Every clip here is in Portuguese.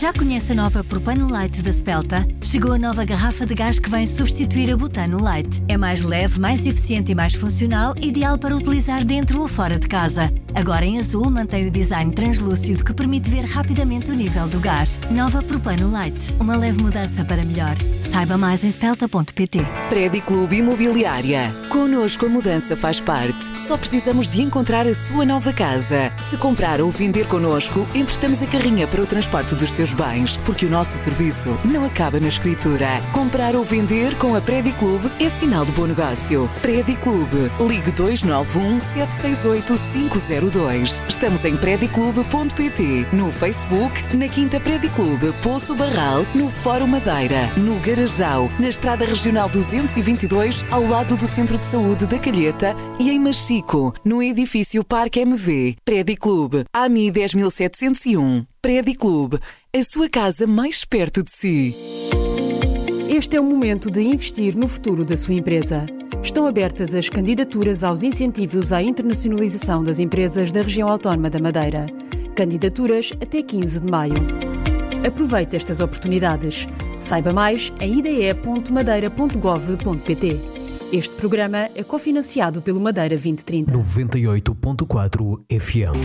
Já conhece a nova Propano Light da Spelta? Chegou a nova garrafa de gás que vem substituir a Butano Light. É mais leve, mais eficiente e mais funcional, ideal para utilizar dentro ou fora de casa. Agora em azul mantém o design translúcido que permite ver rapidamente o nível do gás. Nova Propano Light. Uma leve mudança para melhor. Saiba mais em spelta.pt. Prédio Clube Imobiliária. Connosco a mudança faz parte. Só precisamos de encontrar a sua nova casa. Se comprar ou vender connosco, emprestamos a carrinha para o transporte dos seus bens, porque o nosso serviço não acaba na escritura. Comprar ou vender com a Prédio Clube é sinal de bom negócio. Prédio Clube. Ligue 291 768 502. Estamos em prediclube.pt, no Facebook, na Quinta Prédio Clube, Poço Barral, no Fórum Madeira, no Garajal, na Estrada Regional 222, ao lado do Centro de Saúde da Calheta e em Machico, no edifício Parque MV. Prédio Clube, AMI 10701. Prédio Clube, a sua casa mais perto de si. Este é o momento de investir no futuro da sua empresa. Estão abertas as candidaturas aos incentivos à internacionalização das empresas da região autónoma da Madeira. Candidaturas até 15 de maio. Aproveite estas oportunidades. Saiba mais em ide.madeira.gov.pt. Este programa é cofinanciado pelo Madeira 2030. 98.4 FM.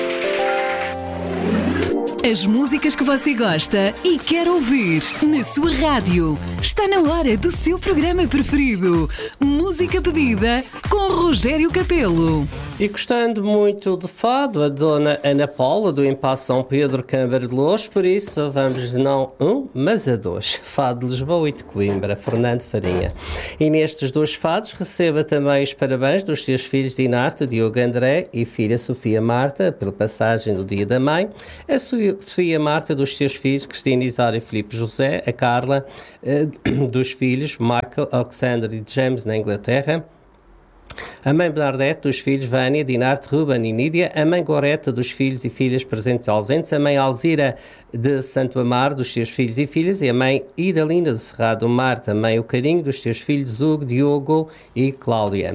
As músicas que você gosta e quer ouvir na sua rádio. Está na hora do seu programa preferido. Música pedida com Rogério Capelo. E gostando muito de fado, a dona Ana Paula, do Impasse São Pedro, Câmara de Loures, por isso vamos não um, mas a dois. Fado de Lisboa e de Coimbra, Fernando Farinha. E nestes dois fados receba também os parabéns dos seus filhos Dinarte, Diogo André e filha Sofia Marta, pela passagem do Dia da Mãe. A Sofia Marta dos seus filhos Cristina, Isário e Filipe José, a Carla dos filhos Michael, Alexander e James na Inglaterra, a mãe Bernadette dos filhos Vânia, Dinarte, Ruben e Nídia, a mãe Goreta dos filhos e filhas presentes e ausentes, a mãe Alzira de Santo Amaro dos seus filhos e filhas e a mãe Idalina de Cerrado Mar, também o carinho dos seus filhos Hugo, Diogo e Cláudia.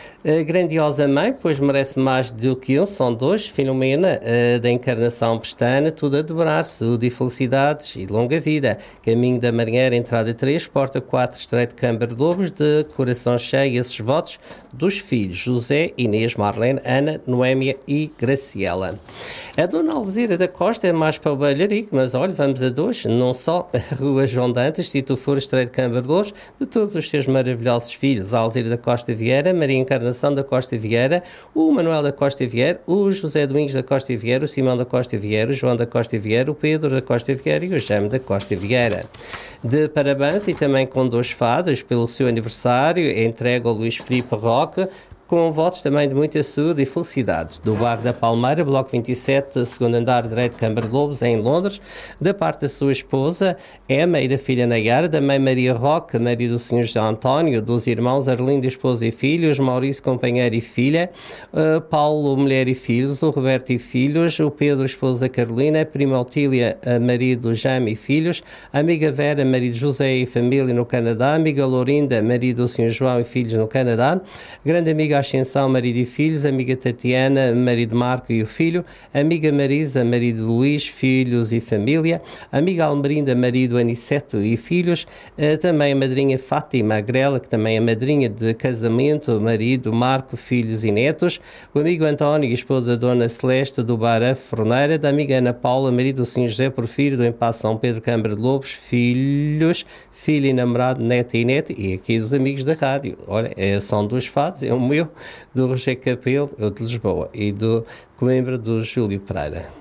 A grandiosa mãe, pois merece mais do que um, são dois, Filomena, da Encarnação Pestana, tudo a dobrar, saúde e felicidades e longa vida. Caminho da Marinheira, entrada 3, porta 4, Estreito de Câmara de Lobos, de coração cheio, esses votos dos filhos José, Inês, Marlene, Ana, Noémia e Graciela. A dona Alzira da Costa é mais para o Balharico, mas olha, vamos a dois, não só a Rua João Dantas, se tu for Estreito de Câmara de Lobos, de todos os seus maravilhosos filhos, a Alzira da Costa Vieira, Maria Encarnação da Costa Vieira, o Manuel da Costa Vieira, o José Domingos da Costa Vieira, o Simão da Costa Vieira, o João da Costa Vieira, o Pedro da Costa Vieira e o Jaime da Costa Vieira. De parabéns e também com dois fados pelo seu aniversário, entrega ao Luís Filipe Roque, com votos também de muita saúde e felicidade. Do bairro da Palmeira, Bloco 27, segundo andar direito de Câmara de Lobos, em Londres, da parte da sua esposa, Emma, e da filha Nayara, da mãe Maria Roque, Maria do Senhor José António, dos irmãos Arlindo, esposa e filhos, Maurício, companheiro e filha, Paulo, mulher e filhos, o Roberto e filhos, o Pedro, esposa Carolina, a prima Otília, marido Jaime e filhos, a amiga Vera, marido José e família no Canadá, a amiga Lourinda, marido do Senhor João e filhos no Canadá, grande amiga Ascensão, marido e filhos, amiga Tatiana, marido Marco e o filho, amiga Marisa, marido Luís, filhos e família, amiga Almerinda, marido Aniceto e filhos, também a madrinha Fátima Agrela, que também é madrinha de casamento, marido Marco, filhos e netos, o amigo António e esposa Dona Celeste do Bar Forneira, da amiga Ana Paula, marido do Sr. José Porfírio, do Impasse São Pedro, Câmara de Lobos, filhos, filho e namorado, neta e neto, e aqui os amigos da rádio. Olha, são dois fados, é o meu, do Rogério Capelo, o de Lisboa, e do Coimbra, do Júlio Pereira.